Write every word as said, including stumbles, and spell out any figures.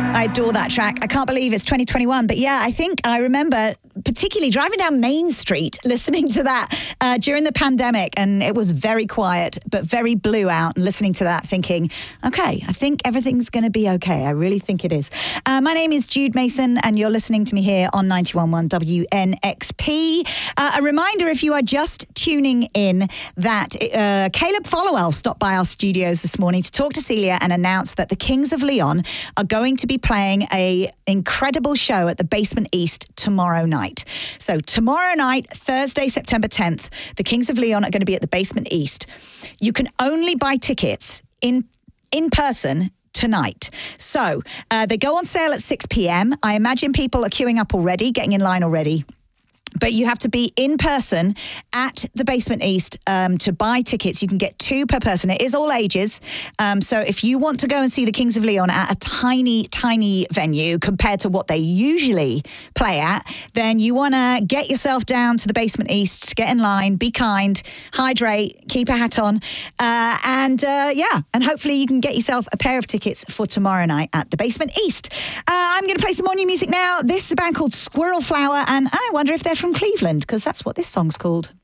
I adore that track. I can't believe it's twenty twenty-one. But yeah, I think I remember particularly driving down Main Street listening to that uh, during the pandemic, and it was very quiet but very blue out, and listening to that thinking, okay, I think everything's going to be okay. I really think it is. Uh, my name is Jude Mason and you're listening to me here on ninety-one point one W N X P. Uh, a reminder, if you are just tuning in, that uh, Caleb Followell stopped by our studios this morning to talk to Celia and announce that the Kings of Leon are going to be playing a incredible show at the Basement East tomorrow night. So tomorrow night, Thursday, September tenth, the Kings of Leon are going to be at the Basement East. You can only buy tickets in in person tonight. So uh, they go on sale at six p.m. I imagine people are queuing up already, getting in line already. But you have to be in person at the Basement East um, to buy tickets. You can get two per person. It is all ages. Um, so if you want to go and see the Kings of Leon at a tiny, tiny venue compared to what they usually play at, then you want to get yourself down to the Basement East, get in line, be kind, hydrate, keep a hat on. Uh, and uh, yeah, and hopefully you can get yourself a pair of tickets for tomorrow night at the Basement East. Uh, I'm going to play some more new music now. This is a band called Squirrel Flower, and I wonder if they're from Cleveland, because that's what this song's called.